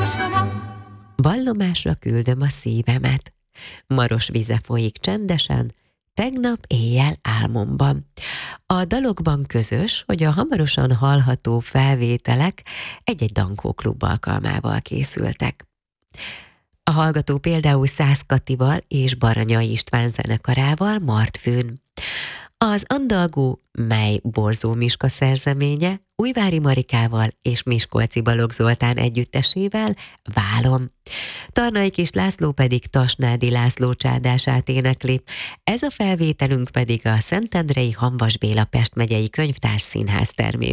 Vallomásra küldöm a szívemet. Maros vize folyik csendesen, tegnap éjjel álmomban. A dalokban közös, hogy a hamarosan hallható felvételek egy-egy Dankó Klub alkalmával készültek. A hallgató például Szász Katival és Baranyai István zenekarával Martfőn. Az Andalgó, mely Borzó Miska szerzeménye, Újvári Marikával és Miskolci Balogh Zoltán együttesével Válom. Tarnai Kis László pedig Tasnádi László csádását énekli. Ez a felvételünk pedig a Szentendrei Hamvas Béla Pest megyei Könyvtár Színház termében